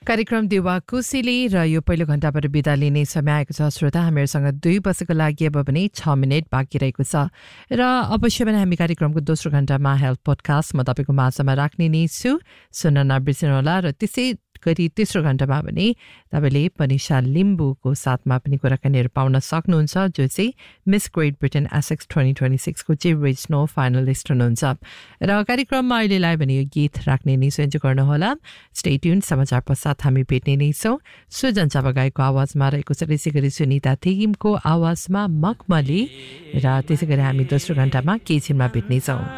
कार्यक्रम दिवा कुसिली र यो पहिलो घण्टाबाट बिदा लिने समय आएको छ श्रोता। हामीहरूसँग 2 वर्षको लागि अब पनि 6 मिनट बाँकी रहेको छ र अवश्य पनि हामी कार्यक्रमको दोस्रो घण्टामा हेल्थ पोडकास्ट म तपाईँको माझमा राख्ने नै छु, सुन्न नबिर्सिनुहोला। र त्यसै गरी तेस्रो घण्टामा पनि तपाईँले पनिषा लिम्बूको साथमा पनि कुराकानीहरू पाउन सक्नुहुन्छ, जो चाहिँ मिस ग्रेट ब्रिटेन एसेक्स 2026 को चाहिँ रिजनल फाइनलिस्ट हुनुहुन्छ। र कार्यक्रममा अहिलेलाई भने यो गीत राख्ने नै सन्चो गर्नुहोला। स्टे ट्युन, समाचार पश्चात हामी भेट्ने नै छौँ। सुजन चापागाईको आवाजमा रहेको छ, त्यसै गरी सुनिता थिगिमको आवाजमा मखमली, र त्यसै गरी हामी दोस्रो घण्टामा केही छिनमा भेट्नेछौँ।